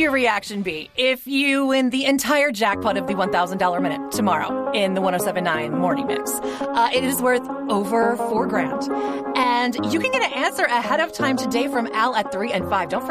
your reaction be if you win the entire jackpot of the $1,000 minute tomorrow in the 107.9 Morning Mix? It is worth over $4,000. And you can get an answer ahead of time today from Al at 3 and 5. Don't forget.